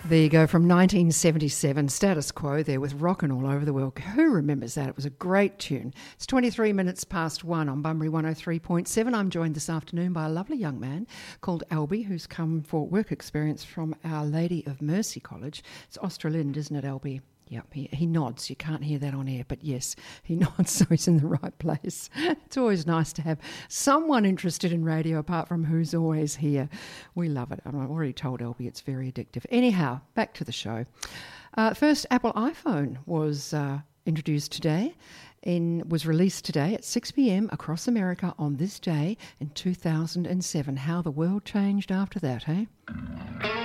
There you go, from 1977, Status Quo there with Rockin' All Over the World. Who remembers that? It was a great tune. It's 23 minutes past 1 on Bunbury 103.7. I'm joined this afternoon by a lovely young man called Albie, who's come for work experience from Our Lady of Mercy College. It's Australind, isn't it, Albie? Yep, he nods. You can't hear that on air, but yes, he nods, so he's in the right place. It's always nice to have someone interested in radio apart from who's always here. We love it. I've already told Albie it's very addictive. Anyhow, back to the show. First Apple iPhone was introduced today. Was released today at 6 p.m. across America on this day in 2007. How the world changed after that, eh?